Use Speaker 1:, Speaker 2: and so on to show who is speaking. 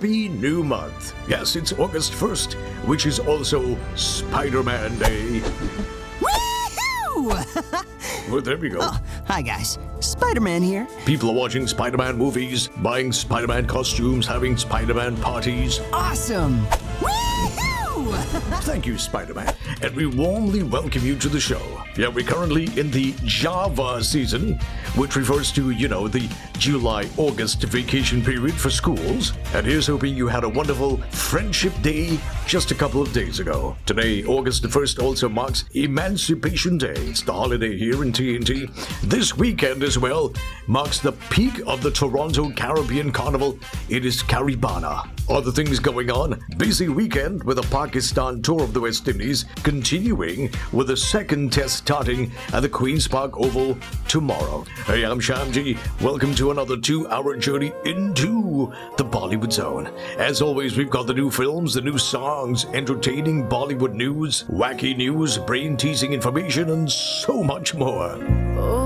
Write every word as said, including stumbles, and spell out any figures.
Speaker 1: happy new month. Yes, it's August first, which is also Spider-Man Day.
Speaker 2: Woohoo!
Speaker 1: Well, there we go.
Speaker 2: Oh, hi guys, Spider-Man here.
Speaker 1: People are watching Spider-Man movies, buying Spider-Man costumes, having Spider-Man parties.
Speaker 2: Awesome! Woohoo!
Speaker 1: Thank you, Spider-Man. And we warmly welcome you to the show. Yeah, we're currently in the Java season, which refers to, you know, the July-August vacation period for schools. And here's hoping you had a wonderful Friendship Day just a couple of days ago. Today, August the first, also marks Emancipation Day. It's the holiday here in T N T. This weekend as well marks the peak of the Toronto Caribbean Carnival. It is Caribana. Other things going on. Busy weekend with a Pakistan tour of the West Indies, continuing with the second test starting at the Queen's Park Oval tomorrow. Hey, I'm Shamji. Welcome to another two-hour journey into the Bollywood Zone. As always, we've got the new films, the new songs, entertaining Bollywood news, wacky news, brain-teasing information, and so much more.